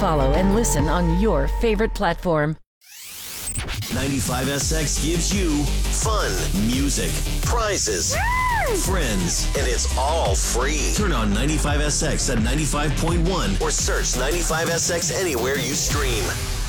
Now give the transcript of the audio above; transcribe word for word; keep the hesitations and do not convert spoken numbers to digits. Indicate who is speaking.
Speaker 1: follow and listen on your favorite platform.
Speaker 2: ninety-five S X gives you fun, music, prizes, friends, and it's all free. Turn on ninety-five S X at ninety-five point one or search ninety-five S X anywhere you stream.